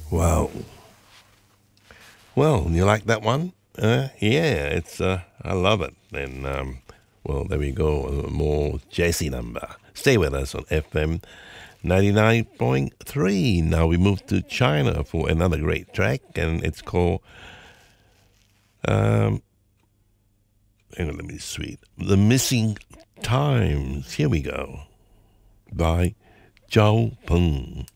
Wow. Well, you like that one? Yeah, it's I love it. And well, there we go. A more jazzy number. Stay with us on FM 99.3. Now we move to China for another great track, and it's called hang on, let me sweet. The Missing Times. Here we go. By Zhao Peng.